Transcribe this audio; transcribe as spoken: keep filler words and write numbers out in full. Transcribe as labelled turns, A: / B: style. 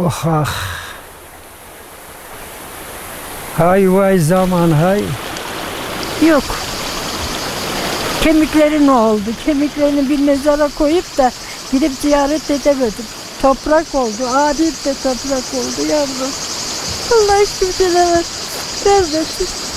A: Ah ah. Hay vay zaman hay.
B: Yok. Kemikleri ne oldu? Kemiklerini bir mezara koyup da gidip ziyaret edemedim. Toprak oldu. Abim de toprak oldu yavrum. Allah kimselere vermesin.